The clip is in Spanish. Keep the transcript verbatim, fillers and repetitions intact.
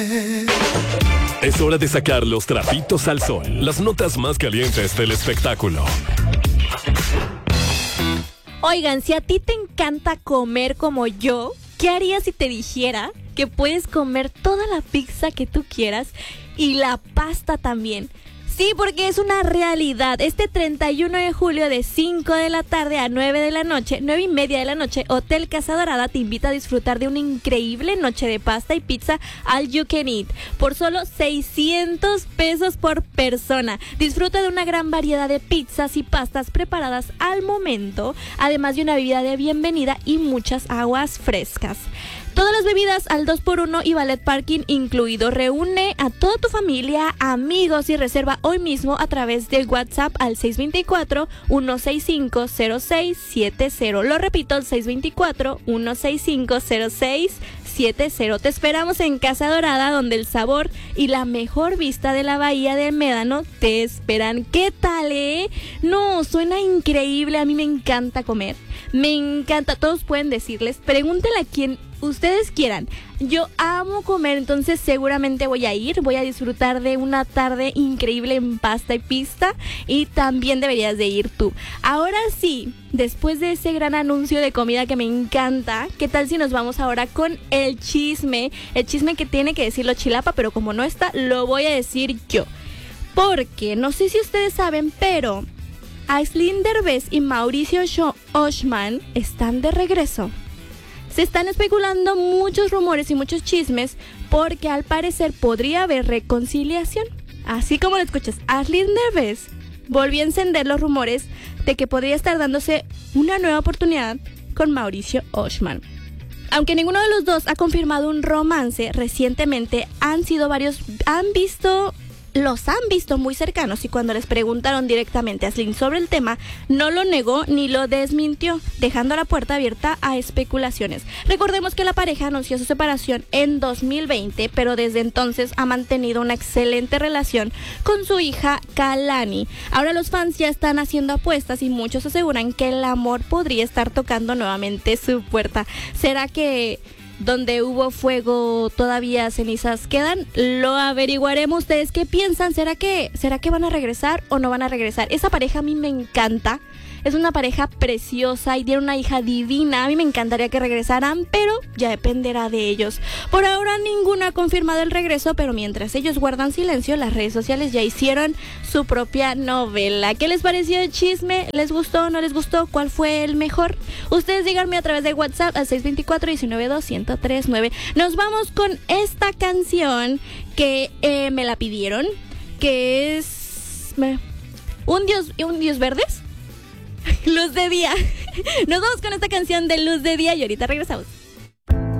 Es hora de sacar los trapitos al sol. Las notas más calientes del espectáculo. Oigan, si a ti te encanta comer como yo, ¿qué harías si te dijera que puedes comer toda la pizza que tú quieras y la pasta también? Sí, porque es una realidad. Este treinta y uno de julio de cinco de la tarde a nueve de la noche, nueve y media de la noche, Hotel Casa Dorada te invita a disfrutar de una increíble noche de pasta y pizza all you can eat por solo seiscientos pesos por persona. Disfruta de una gran variedad de pizzas y pastas preparadas al momento, además de una bebida de bienvenida y muchas aguas frescas. Todas las bebidas al dos por uno y ballet parking incluido. Reúne a toda tu familia, amigos y reserva hoy mismo a través del WhatsApp al seis dos cuatro, uno seis cinco, cero seis siete cero. Lo repito, al seis dos cuatro, uno seis cinco, cero seis siete cero. Te esperamos en Casa Dorada, donde el sabor y la mejor vista de la bahía del Médano te esperan. ¿Qué tal, eh? No, suena increíble. A mí me encanta comer. Me encanta. Todos pueden decirles. Pregúntenle a quien ustedes quieran. Yo amo comer, entonces seguramente voy a ir, voy a disfrutar de una tarde increíble en pasta y pista, y también deberías de ir tú. Ahora sí, después de ese gran anuncio de comida que me encanta, ¿qué tal si nos vamos ahora con el chisme? El chisme que tiene que decirlo Chilapa, pero como no está, lo voy a decir yo. Porque, no sé si ustedes saben, pero Aislinn Derbez y Mauricio Oshman están de regreso. Se están especulando muchos rumores y muchos chismes porque al parecer podría haber reconciliación. Así como lo escuchas, Aislinn Derbez volvió a encender los rumores de que podría estar dándose una nueva oportunidad con Mauricio Oshman. Aunque ninguno de los dos ha confirmado un romance, recientemente han sido varios, han visto... Los han visto muy cercanos, y cuando les preguntaron directamente a Aislinn sobre el tema, no lo negó ni lo desmintió, dejando la puerta abierta a especulaciones. Recordemos que la pareja anunció su separación en dos mil veinte, pero desde entonces ha mantenido una excelente relación con su hija Kalani. Ahora los fans ya están haciendo apuestas y muchos aseguran que el amor podría estar tocando nuevamente su puerta. ¿Será que donde hubo fuego todavía cenizas quedan? Lo averiguaremos. ¿Ustedes qué piensan? ¿Será que, será que van a regresar o no van a regresar? Esa pareja a mí me encanta. Es una pareja preciosa y tiene una hija divina. A mí me encantaría que regresaran, pero ya dependerá de ellos. Por ahora ninguno ha confirmado el regreso, pero mientras ellos guardan silencio, las redes sociales ya hicieron su propia novela. ¿Qué les pareció el chisme? ¿Les gustó o no les gustó? ¿Cuál fue el mejor? Ustedes díganme a través de WhatsApp al seis dos cuatro, uno nueve dos, uno cero tres nueve. Nos vamos con esta canción que eh, me la pidieron, que es... ¿Un dios, un dios verdes? Luz de día. Nos vamos con esta canción de Luz de Día y ahorita regresamos.